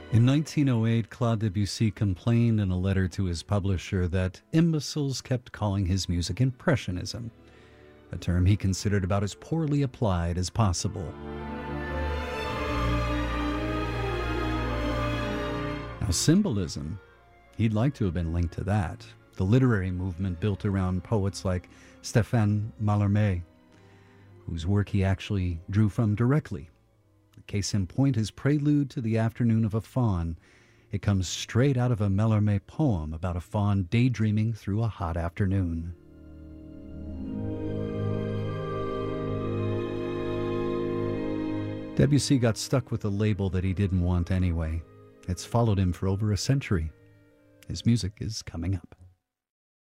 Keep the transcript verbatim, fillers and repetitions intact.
In nineteen oh eight, Claude Debussy complained in a letter to his publisher that imbeciles kept calling his music impressionism, a term he considered about as poorly applied as possible. Now, symbolism, he'd like to have been linked to that, the literary movement built around poets like Stéphane Mallarmé, whose work he actually drew from directly. Case in point, his prelude to the Afternoon of a Faun. It comes straight out of a Mallarmé poem about a faun daydreaming through a hot afternoon. Debussy got stuck with a label that he didn't want anyway. It's followed him for over a century. His music is coming up.